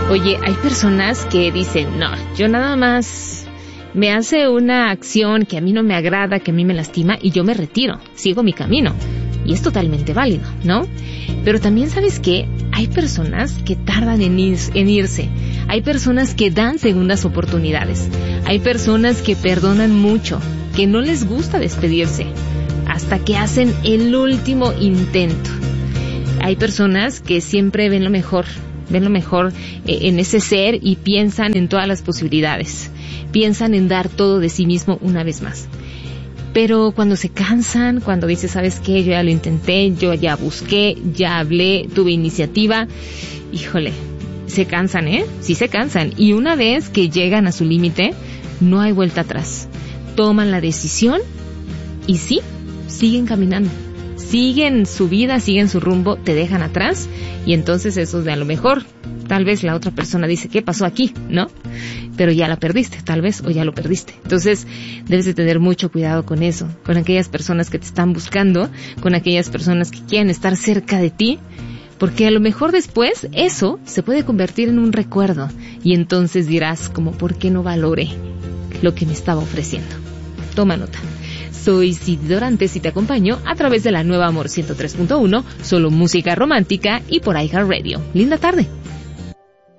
Oye, hay personas que dicen, no, yo nada más me hace una acción que a mí no me agrada, que a mí me lastima y yo me retiro, sigo mi camino. Y es totalmente válido, ¿no? Pero también, ¿sabes qué? Hay personas que tardan en irse. Hay personas que dan segundas oportunidades. Hay personas que perdonan mucho, que no les gusta despedirse, hasta que hacen el último intento. Hay personas que siempre ven lo mejor en ese ser y piensan en todas las posibilidades. Piensan en dar todo de sí mismo una vez más. Pero cuando se cansan, cuando dicen, ¿sabes qué? Yo ya lo intenté, yo ya busqué, ya hablé, tuve iniciativa, híjole, se cansan, ¿eh? Sí se cansan. Y una vez que llegan a su límite, no hay vuelta atrás. Toman la decisión y sí, siguen caminando. Siguen su vida, siguen su rumbo, te dejan atrás y entonces eso de a lo mejor, tal vez la otra persona dice, ¿qué pasó aquí? ¿No? Pero ya la perdiste, tal vez, o ya lo perdiste. Entonces, debes de tener mucho cuidado con eso, con aquellas personas que te están buscando, con aquellas personas que quieren estar cerca de ti, porque a lo mejor después eso se puede convertir en un recuerdo y entonces dirás, como, ¿por qué no valoré lo que me estaba ofreciendo? Toma nota. Soy Cindy Dorantes y te acompaño a través de la nueva Amor 103.1, solo música romántica y por iHeartRadio. Linda tarde.